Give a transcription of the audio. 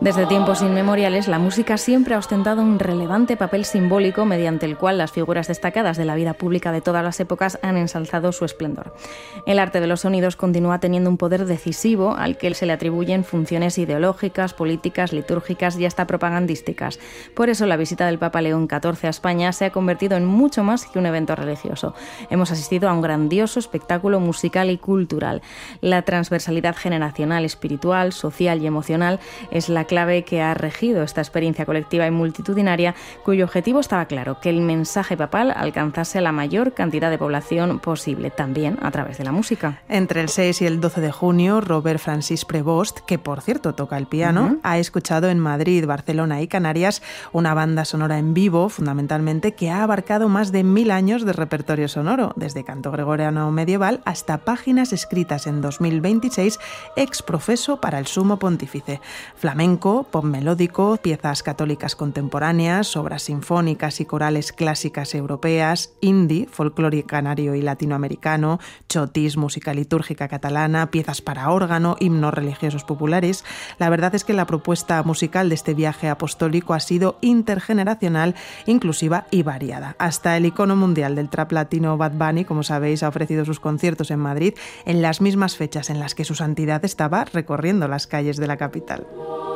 Desde tiempos inmemoriales, la música siempre ha ostentado un relevante papel simbólico mediante el cual las figuras destacadas de la vida pública de todas las épocas han ensalzado su esplendor. El arte de los sonidos continúa teniendo un poder decisivo al que se le atribuyen funciones ideológicas, políticas, litúrgicas y hasta propagandísticas. Por eso la visita del Papa León XIV a España se ha convertido en mucho más que un evento religioso. Hemos asistido a un grandioso espectáculo musical y cultural. La transversalidad generacional, espiritual, social y emocional es la clave que ha regido esta experiencia colectiva y multitudinaria, cuyo objetivo estaba claro: que el mensaje papal alcanzase a la mayor cantidad de población posible, también a través de la música. Entre el 6 y el 12 de junio, Robert Francis Prevost, que por cierto toca el piano, ha escuchado en Madrid, Barcelona y Canarias una banda sonora en vivo, fundamentalmente, que ha abarcado más de 1000 años de repertorio sonoro, desde canto gregoriano medieval hasta páginas escritas en 2026 ex profeso para el sumo pontífice. Flamenco, pop melódico, piezas católicas contemporáneas, obras sinfónicas y corales clásicas europeas, indie, folclore canario y latinoamericano, chotis, música litúrgica catalana, piezas para órgano, himnos religiosos populares. La verdad es que la propuesta musical de este viaje apostólico ha sido intergeneracional, inclusiva y variada. Hasta el icono mundial del trap latino Bad Bunny, como sabéis, ha ofrecido sus conciertos en Madrid en las mismas fechas en las que su santidad estaba recorriendo las calles de la capital.